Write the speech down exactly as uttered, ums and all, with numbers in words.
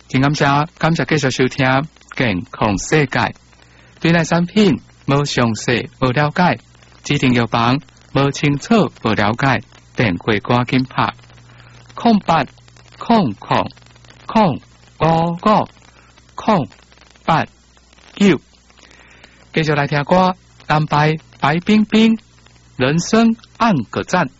真感谢，感谢继续收听健康世界。对咱产品无详细、无了解，指定药房无清楚、无了解，电话赶紧拍空八空空空五五空八九。继续来听歌，安排白冰冰人生按个赞。